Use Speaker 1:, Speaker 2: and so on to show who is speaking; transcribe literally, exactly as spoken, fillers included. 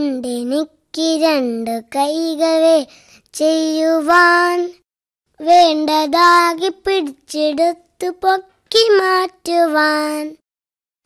Speaker 1: ഉണ്ടെനിക്ക് രണ്ട് കൈകളെ ചെയ്യുവാൻ, വേണ്ടതാകി പിടിച്ചെടുത്ത് പൊക്കി മാറ്റുവാൻ.